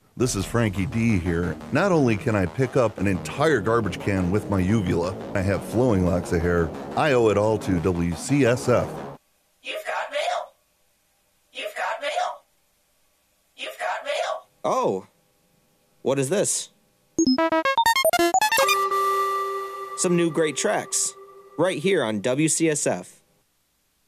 This is Frankie D here. Not only can I pick up an entire garbage can with my uvula, I have flowing locks of hair, I owe it all to WCSF. You've got mail. You've got mail. You've got mail. Oh, what is this? Some new great tracks, right here on WCSF.